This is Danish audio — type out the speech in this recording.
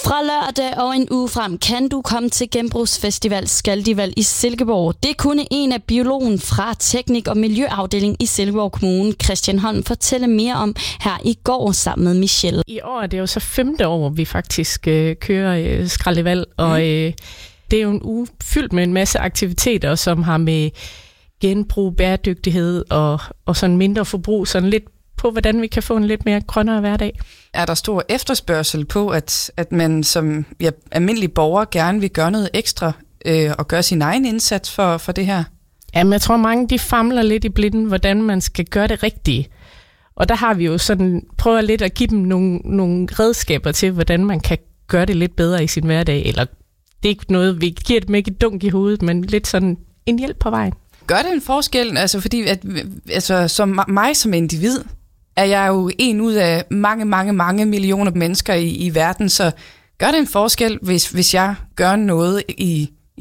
Fra lørdag og en uge frem kan du komme til Genbrugsfestival Skaldival i Silkeborg. Det kunne en af biologen fra Teknik- og Miljøafdelingen i Silkeborg Kommune, Christian Holm, fortælle mere om her i går sammen med Michelle. I år er det jo så 5. år, vi faktisk kører Skaldival, og det er jo en uge fyldt med en masse aktiviteter, som har med genbrug, bæredygtighed og sådan mindre forbrug, sådan lidt på, hvordan vi kan få en lidt mere grønnere hverdag. Er der stor efterspørgsel på, at man som almindelig borger gerne vil gøre noget ekstra og gøre sin egen indsats for det her? Jamen, jeg tror, mange de famler lidt i blinden, hvordan man skal gøre det rigtige. Og der har vi jo sådan prøvet lidt at give dem nogle redskaber til, hvordan man kan gøre det lidt bedre i sin hverdag. Eller det er ikke noget, vi giver dem ikke et dunk i hovedet, men lidt sådan en hjælp på vejen. Gør det en forskel? Altså, fordi som mig som individ, er jeg jo en ud af mange millioner mennesker i verden, så gør det en forskel, hvis jeg gør noget i